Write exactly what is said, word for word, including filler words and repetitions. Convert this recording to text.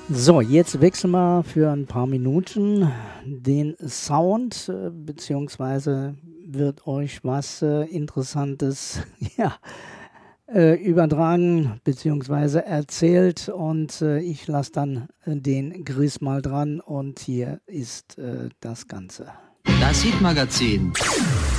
So, jetzt wechseln wir für ein paar Minuten den Sound, äh, beziehungsweise wird euch was äh, Interessantes ja, äh, übertragen, beziehungsweise erzählt und äh, ich lasse dann äh, den Chris mal dran und hier ist äh, das Ganze. Das Hitmagazin.